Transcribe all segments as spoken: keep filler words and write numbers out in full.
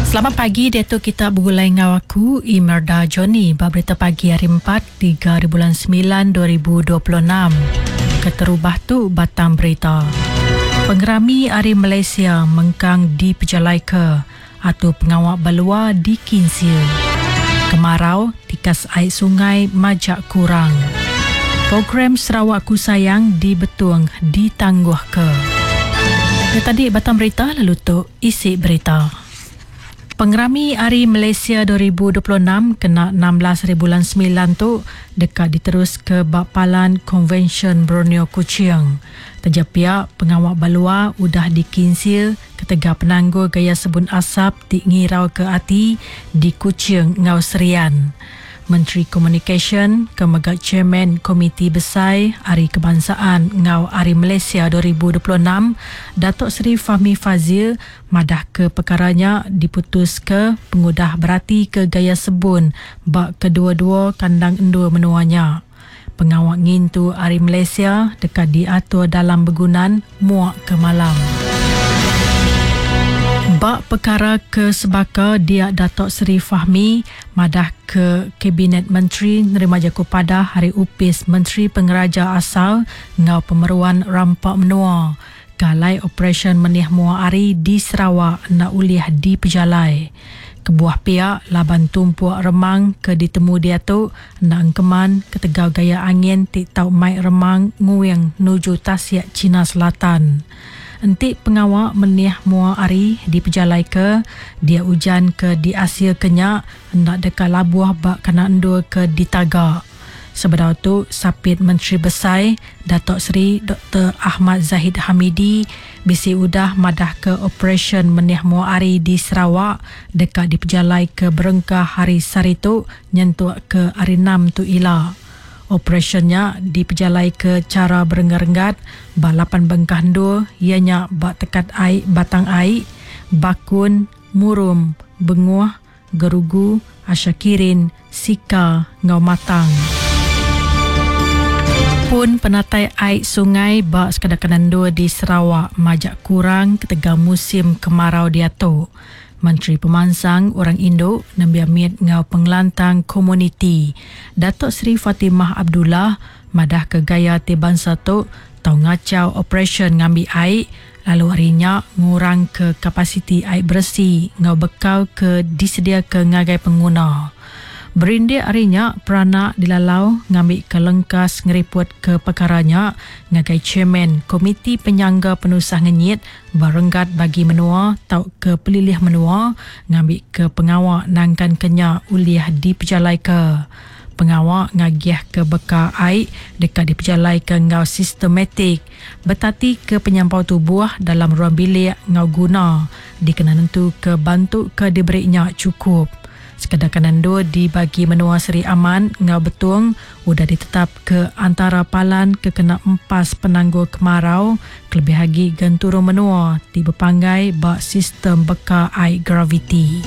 Selamat pagi, Datuk kita bergulai dengan aku, Imelda Johnny, berita pagi hari empat, tiga bulan sembilan dua ribu dua puluh enam. Keterubah tu batang berita. Pengerami Hari Malaysia mengkang di Pejalaika atau pengawak balua di Kinsil. Kemarau, tikas air sungai majak kurang. Program Sarawakku Sayang di Betuang ditangguh ke. Ya, tadi batang berita, lalu tu isi berita. Pengerami Hari Malaysia dua ribu dua puluh enam kena enam belas hari bulan sembilan tu dekat diterus ke Bakpalan Convention Borneo Kuching. Terjapia pengawak balua udah dikinsil ketega penangguh gaya sebun asap di ngirau ke ati di Kuching Ngau Serian. Menteri Komunikasi Kemegat Chairman Komiti Besar Hari Kebangsaan Ngau Hari Malaysia dua ribu dua puluh enam, Datuk Seri Fahmi Fazil madah ke perkaranya diputus ke pengudah berarti ke gaya sebun bak kedua-dua kandang endua menuanya. Pengawak ngintu Hari Malaysia dekat diatur dalam begunan muak ke malam. Bak perkara ke sebaka dia Datuk Seri Fahmi madah ke Kabinet Menteri nerima jaku pada Hari Upis Menteri Pengeraja Asal ngau pemeruan rampak menua. Galai Operasi Menih Mua Ari di Sarawak nak uliah di Pejalai. Kebuah pihak laban tumpuak remang ke ditemu dia tu nak keman ketegau gaya angin tik tau mai remang nguyang nuju Tasik Cina Selatan. Entik pengawak Menih Mua Ari di Pejalai ke dia hujan ke di Asia Kenyak hendak dekat labuah bak kena endua ke di Tagak. Sebelum tu Sapit Menteri Besar Datuk Seri Doktor Ahmad Zahid Hamidi bisi udah madah ke Operasi Menih Mua Ari di Sarawak dekat di Pejalai ke Berengkah hari Saritu nyentuh ke hari enam tu ila. Operasinya di Pejalai ke cara berenggat-enggat balapan bengkah dua ianya bak tekat air batang air bakun murum benguah gerugu asyakirin sika ngau matang. Pun penatai air sungai bak sekadar-kadang dua di Sarawak majak kurang ketika musim kemarau diatuk. Menteri Pemansang Orang Indo Nambiamit ngau pengelantang komuniti Datuk Seri Fatimah Abdullah madah ke gaya tibangsa tu tau ngacau operasi ngambil air lalu harinya ngurang ke kapasiti air bersih ngau bekau ke disedia ke ngagai pengguna. Berindik harinya peranak dilalau ngambil ke lengkas ngeriput ke perkaranya ngagai Chairman Komiti Penyangga Penusah Ngenyit berenggat bagi menua tau ke pelilih menua ngambil ke pengawak nangkan kenya uliah di Pejalai ke. Pengawak ngagiah ke beka air dekat di Pejalai ke ngau sistematik betati ke penyampau tubuh dalam ruang bilik ngau guna dikena nentu ke bantu ke diberinya cukup. Sekadar kanan dua dibagi menua Seri Aman ngau betung udah ditetap ke antara palan ke kena empas penangguh kemarau kelebih lagi genturu menua di berpanggai bak sistem beka air graviti.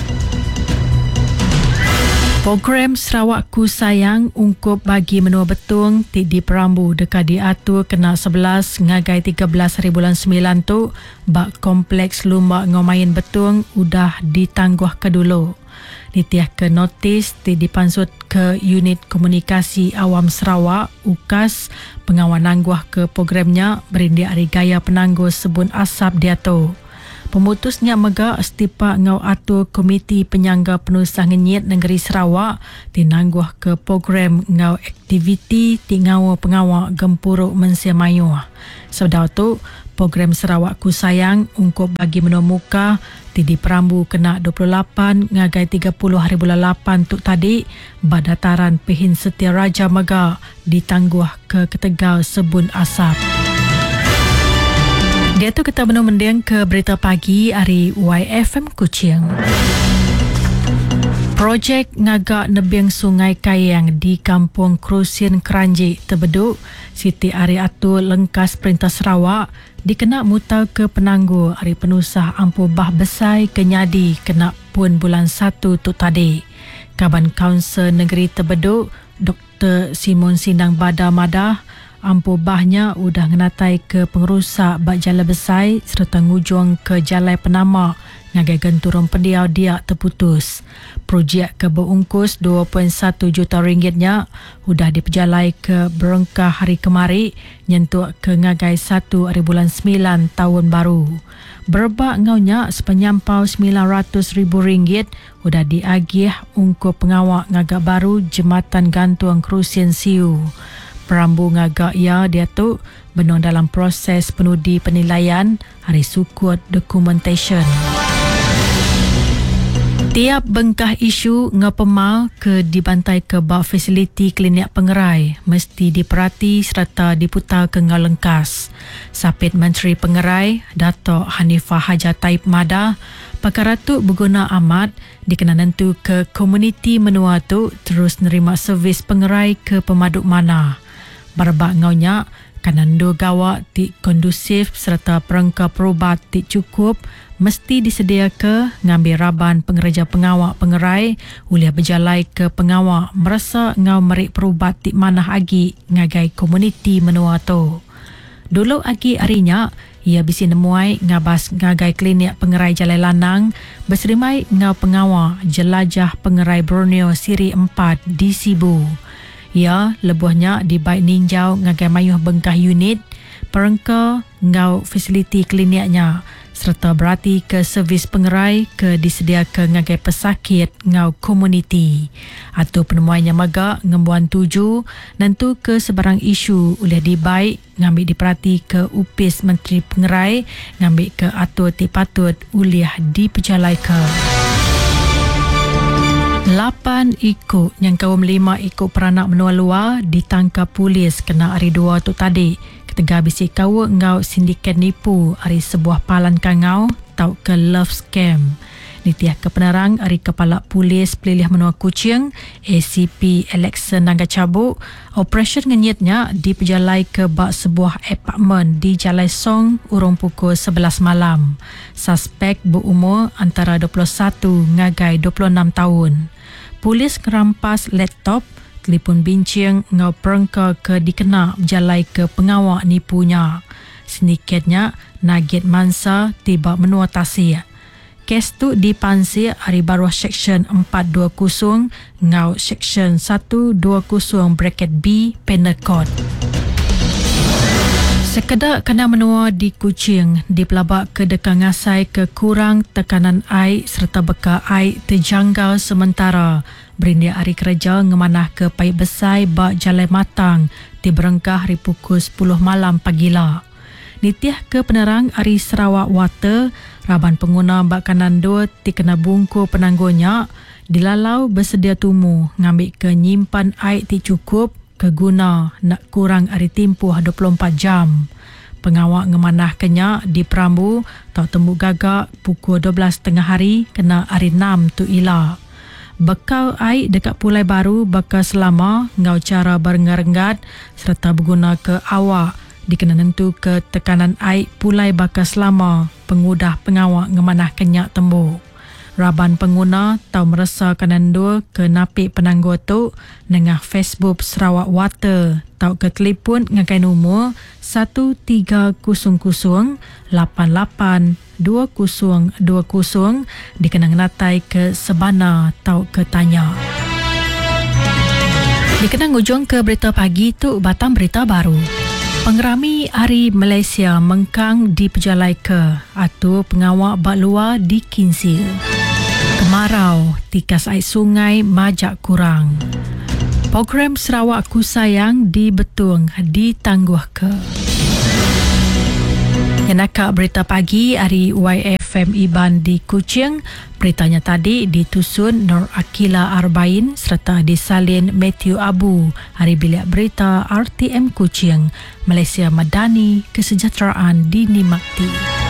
Program Sarawakku Sayang ungkup bagi menua betung ti di Perambu dekat diatur kena sebelas ngagai tiga belas hari bulan sembilan tu bak kompleks lumba ngomain betung udah ditangguh ke dulu. Ditiah ke notis ti dipansut ke Unit Komunikasi Awam Sarawak U K A S pengawal nangguh ke programnya berindik hari gaya penangguh sebun asap diatur. Pemutusnya mega istipa ngau atur Komiti Penyangga Penusah Ngenyit Negeri Sarawak tinangguh ke program ngau aktiviti ti ngau pengawak gempuruk Mensia Mayuh. Sebab tu program Sarawakku Sayang ungkup bagi menua muka ti di Perambu kena dua puluh lapan ngagai tiga puluh hari bulan lapan tu tadi badataran Pehin Setia Raja Mega ditangguh ke ketegau sebun asap. Dia tu kita benar mendiang ke berita pagi hari Y F M Kuching. Projek ngagak nebing Sungai Kayang di Kampung Krusin Keranji terbeduk Siti Ari Atul Lengkas Perintah Sarawak dikena mutau ke penangguh Hari Penusah Ampuh Bah Besar Kenyadi kena pun bulan satu tu tadi. Kaban Kaunsil Negeri terbeduk Doktor Simon Sindang Bada Madah ampuh bahnya udah ngenatai ke pengerusak bak jalan besar serta ngujung ke jalan penama ngagai genturung pendiau dia terputus. Projek ke berungkus dua perpuluhan satu juta ringgitnya sudah diperjalai ke berengkah hari kemari nyentuk ke ngagai satu hari bulan sembilan tahun baru. Berbak ngaunya sepenyampau sembilan ratus ribu ringgit sudah diagih ungkup pengawak ngagak baru Jembatan Gantung Kerusian Siu. Perambu ngagak ia dia tu benung dalam proses penudi penilaian hari sukut documentation. Tiap bengkah isu ngapema ke dibantai ke bak fasiliti klinik pengerai mesti diperhati serta diputar ke ngau lengkas. Sapit Menteri Pengerai Dato' Hanifah Haja Taib Mada perkara tu berguna amat dikena nentu ke komuniti menua tu terus nerima servis pengerai ke pemaduk mana. Barbak ngaunya kanando gawak ti kondusif serta perangka perubat ti cukup mesti disedia ke ngambil raban pengereja pengawak pengerai uliah berjalai ke pengawak merasa ngau merik perubat ti manah agi ngagai komuniti menua tu. Dulu agi harinya ia bisi nemuai ngabas ngagai klinik pengerai Jalai Lanang berserimai ngau pengawak jelajah pengerai Borneo Siri empat di Sibu. Ia lebuhnya di baik ninjau ngagai mayuh bengkah unit perangka ngau fasiliti kliniknya serta berarti ke servis pengerai ke disedia ke ngagai pesakit ngau komuniti. Atau penemuannya magak ngembuan tuju nantu ke sebarang isu oleh dibaik ngambil diperhati ke upis Menteri Pengerai ngambil ke atur ti patut uliah diperjalai ke. Lapan ikut yang kaum lima ikut peranak menua luar ditangkap polis kena hari dua tu tadi. Ketengah bisik kawa ngau sindiket nipu hari sebuah palan kangau tau ke love scam. Nitiah ke penerang hari Kepala Polis Pelilih Menua Kuching A C P Alexan Nangga cabut operasi ngenyitnya diperjalai ke bak sebuah apartmen di Jalai Song urung pukul sebelas malam. Suspek berumur antara dua puluh satu ngagai dua puluh enam tahun. Polis kerampas laptop, telefon bincang ngau perangka ke dikena berjalai ke pengawak nipunya. Sedikitnya nagit mansa tiba menua tasir. Kes tu dipansir hari baruah Seksyen empat dua kosong ngau Seksyen seratus dua puluh bracket B Penal Code. Sekedar kena menua di Kuching dipelabak ke dekat ngasai ke kurang tekanan air serta beka air terjanggal sementara. Berindia hari kerja ngemanah ke Paip Besai bak Jalai Matang di berengkah hari pukul sepuluh malam pagila. Nitiah ke penerang hari Sarawak Water raban pengguna bak kanan dua ti kena bungku penanggunya dilalau bersedia tumu ngambil ke nyimpan air ti cukup ke guna nak kurang hari tempoh dua puluh empat jam. Pengawak ngemanah kenya di Perambu tau tembuk gagak pukul dua belas tengah hari kena hari enam tu ila. Bekal air dekat Pulai Baru bakal selama ngau cara berenggat-enggat serta berguna ke awak dikena nentu ke tekanan air Pulai bakal selama pengudah pengawak ngemanah kenyak tembuk. Raban pengguna tau merasa kanan dua ke napik penangguh tu nengah Facebook Sarawak Water tau ke telefon ngagai nombor satu tiga kosong kosong lapan lapan dua kosong dua kosong dikenang natai ke sebana tau ke tanya. Dikenang ujung ke berita pagi tu batang berita baru. Pengerami Hari Malaysia mengkang diperjalai ke atau pengawak bak luar di Kinsil. Kemarau, tikas air sungai majak kurang. Program Sarawak Ku Sayang di Betung ditangguh ke. Yang nakak berita pagi hari Y F M Iban di Kuching. Beritanya tadi ditusun Nur Akila Arbain serta disalin Matthew Abu. Hari Bilik Berita R T M Kuching. Malaysia Madani, kesejahteraan dinikmati.